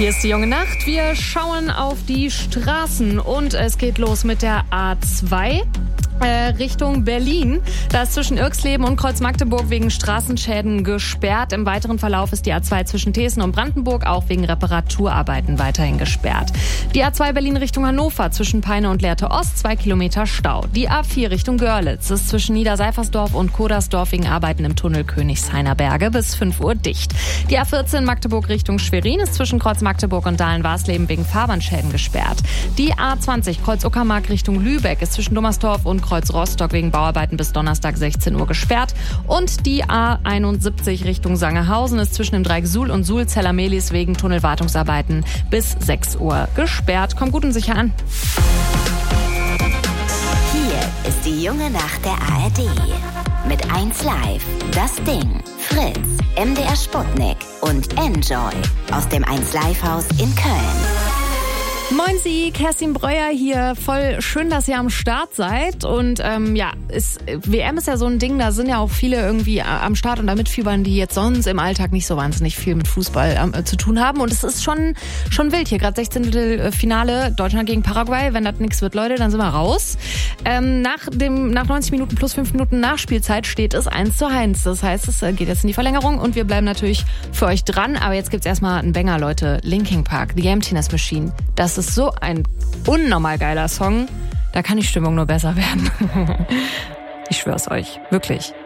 Hier ist die junge Nacht. Wir schauen auf die Straßen und es geht los mit der A2. Richtung Berlin. Da ist zwischen Irxleben und Kreuz-Magdeburg wegen Straßenschäden gesperrt. Im weiteren Verlauf ist die A2 zwischen Thesen und Brandenburg auch wegen Reparaturarbeiten weiterhin gesperrt. Die A2 Berlin Richtung Hannover zwischen Peine und Lehrte Ost 2 Kilometer Stau. Die A4 Richtung Görlitz ist zwischen Niederseifersdorf und Kodersdorf wegen Arbeiten im Tunnel Königshainer Berge bis 5 Uhr dicht. Die A14 Magdeburg Richtung Schwerin ist zwischen Kreuz-Magdeburg und Dahlen-Warsleben wegen Fahrbahnschäden gesperrt. Die A20 Kreuz-Uckermark Richtung Lübeck ist zwischen Dummersdorf und Kreuz-Rostock wegen Bauarbeiten bis Donnerstag 16 Uhr gesperrt. Und die A71 Richtung Sangerhausen ist zwischen dem Dreieck Suhl und Suhl-Zellermelis wegen Tunnelwartungsarbeiten bis 6 Uhr gesperrt. Kommt gut und sicher an. Hier ist die junge Nacht der ARD. Mit 1 Live, Das Ding, Fritz, MDR Sputnik und Enjoy aus dem 1 Live Haus in Köln. Moin Sie, Kerstin Breuer hier. Voll schön, dass ihr am Start seid. Und WM ist ja so ein Ding, da sind ja auch viele irgendwie am Start und da mitfiebern, die jetzt sonst im Alltag nicht so wahnsinnig viel mit Fußball zu tun haben. Und es ist schon wild. Hier gerade 16. Finale Deutschland gegen Paraguay. Wenn das nichts wird, Leute, dann sind wir raus. Nach 90 Minuten plus 5 Minuten Nachspielzeit steht es 1:1. Das heißt, es geht jetzt in die Verlängerung und wir bleiben natürlich für euch dran. Aber jetzt gibt's erstmal einen Banger, Leute. Linkin Park, The Emptiness Machine. Das ist so ein unnormal geiler Song. Da kann die Stimmung nur besser werden. Ich schwör's euch. Wirklich.